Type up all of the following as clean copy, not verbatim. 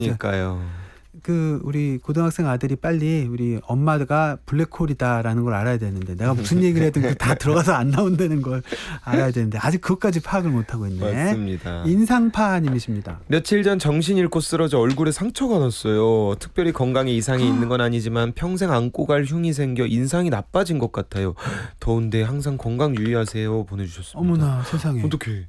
그러니까요. 우리 고등학생 아들이 빨리 우리 엄마가 블랙홀이다라는 걸 알아야 되는데, 내가 무슨 얘기를 해도 다 들어가서 안 나온다는 걸 알아야 되는데 아직 그것까지 파악을 못하고 있네. 맞습니다. 인상파님이십니다. 며칠 전 정신 잃고 쓰러져 얼굴에 상처가 났어요. 특별히 건강에 이상이 있는 건 아니지만 평생 안고 갈 흉이 생겨 인상이 나빠진 것 같아요. 더운데 항상 건강 유의하세요 보내주셨습니다. 어머나 세상에. 어떡해.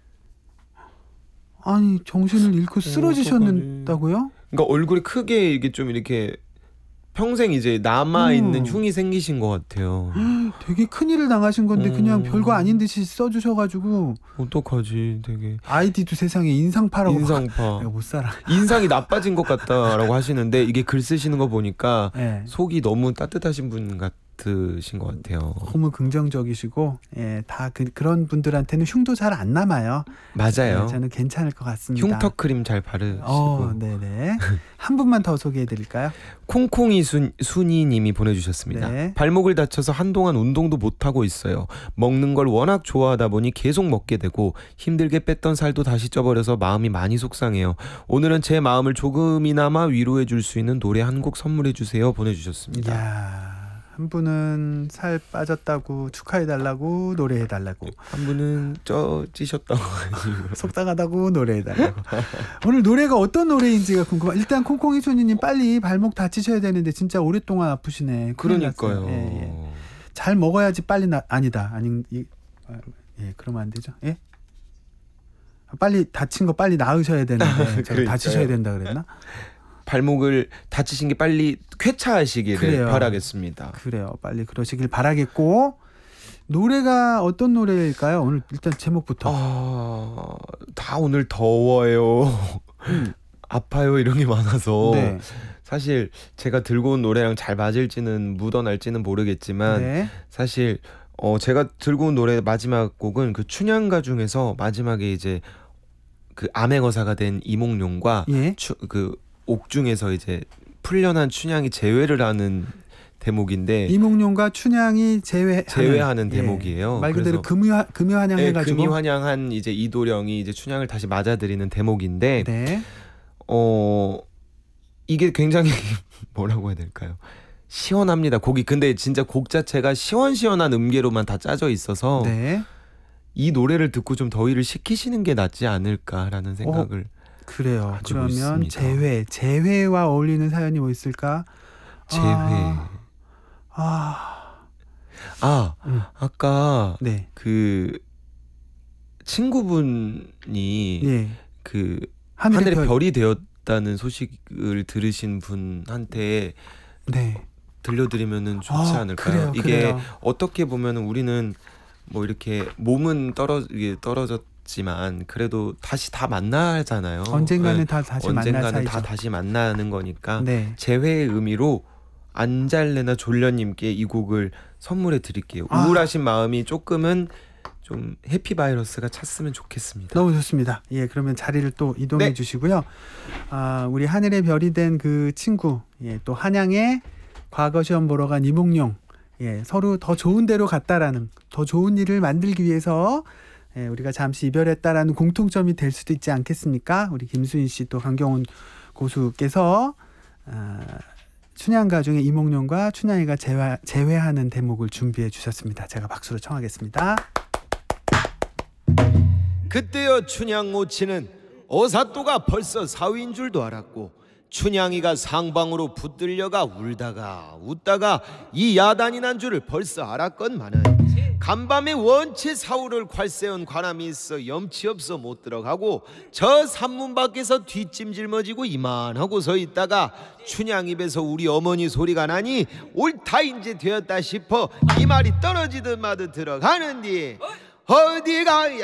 아니 정신을 잃고 쓰러지셨다고요? 그러니까 얼굴이 크게 이게 좀 이렇게 평생 이제 남아 있는 흉이 생기신 것 같아요. 되게 큰일을 당하신 건데 그냥 별거 아닌 듯이 써주셔가지고. 어떡하지 되게. 아이디도 세상에 인상파라고. 인상파. 내가 못 살아. 인상이 나빠진 것 같다라고 하시는데 이게 글 쓰시는 거 보니까 네. 속이 너무 따뜻하신 분 같으신 것 같아요. 너무 긍정적이시고, 예, 다 그런 분들한테는 흉도 잘 안 남아요. 맞아요. 네, 저는 괜찮을 것 같습니다. 흉터 크림 잘 바르시고. 네네. 한 분만 더 소개해드릴까요? 콩콩이 순이님이 보내주셨습니다. 네. 발목을 다쳐서 한동안 운동도 못하고 있어요. 먹는 걸 워낙 좋아하다 보니 계속 먹게 되고 힘들게 뺐던 살도 다시 쪄버려서 마음이 많이 속상해요. 오늘은 제 마음을 조금이나마 위로해 줄 수 있는 노래 한 곡 선물해 주세요 보내주셨습니다. 이야, 한 분은 살 빠졌다고 축하해달라고 노래해달라고, 한 분은 찌셨다고 속상하다고 노래해달라고. 오늘 노래가 어떤 노래인지가 궁금해. 일단 콩콩이 손이님 빨리 발목 다치셔야 되는데 진짜 오랫동안 아프시네. 그러니까요. 예. 잘 먹어야지 빨리 그러면 안 되죠. 예? 빨리 다친 거 빨리 나으셔야 되는데 제가 다치셔야 된다 그랬나? 발목을 다치신 게 빨리 쾌차하시기를 그래요. 바라겠습니다. 그래요. 빨리 그러시길 바라겠고, 노래가 어떤 노래일까요? 오늘 일단 제목부터. 다 오늘 더워요. 아파요 이런 게 많아서 네. 사실 제가 들고 온 노래랑 잘 맞을지는 묻어날지는 모르겠지만 네. 사실 제가 들고 온 노래 마지막 곡은 그 춘향가 중에서 마지막에 이제 그 암행어사가 된 이몽룡과 예. 그 옥중에서 이제 풀려난 춘향이 재회를 하는 대목인데, 이몽룡과 춘향이 재회하는 대목이에요. 말 그대로 금요환영 해가지고. 금이환영한 이제 이도령이 이제 춘향을 다시 맞아들이는 대목인데, 네. 이게 굉장히 뭐라고 해야 될까요? 시원합니다. 곡이. 근데 진짜 곡 자체가 시원시원한 음계로만 다 짜져 있어서 네. 이 노래를 듣고 좀 더위를 식히시는 게 낫지 않을까라는 생각을. 그래요. 그러면 있습니다. 재회와 어울리는 사연이 뭐 있을까? 재회. 아까 네. 그 친구분이 예. 그 하늘의 별이 되었다는 소식을 들으신 분한테 네. 들려드리면은 좋지 않을까요? 그래요. 어떻게 보면 우리는 뭐 이렇게 몸은 떨어졌지만 그래도 다시 다 만나잖아요. 언젠가는 다 다시 만날 사이죠. 다 다시 만나는 거니까. 네. 재회의 의미로 안잘레나 졸려님께 이 곡을 선물해 드릴게요. 우울하신 마음이 조금은 좀 해피바이러스가 찼으면 좋겠습니다. 너무 좋습니다. 예, 그러면 자리를 또 이동해 네. 주시고요. 우리 하늘의 별이 된 그 친구, 예, 또 한양에 과거 시험 보러 간 이몽룡, 예, 서로 더 좋은 데로 갔다라는, 더 좋은 일을 만들기 위해서 우리가 잠시 이별했다라는 공통점이 될 수도 있지 않겠습니까? 우리 김수인 씨 또 강경훈 고수께서 춘향가 중에 이몽룡과 춘향이가 재회하는 대목을 준비해 주셨습니다. 제가 박수로 청하겠습니다. 그때여 춘향 모치는 어사또가 벌써 사위인 줄도 알았고 춘향이가 상방으로 붙들려가 울다가 웃다가 이 야단이 난 줄을 벌써 알았건만은 간밤에 원체 사우를 콸세운 관함이 있어 염치 없어 못 들어가고 저 산문 밖에서 뒷짐질머지고 이만하고 서 있다가 춘향 입에서 우리 어머니 소리가 나니 옳다 인제 되었다 싶어 이 말이 떨어지듯 마듯 들어가는디 어디가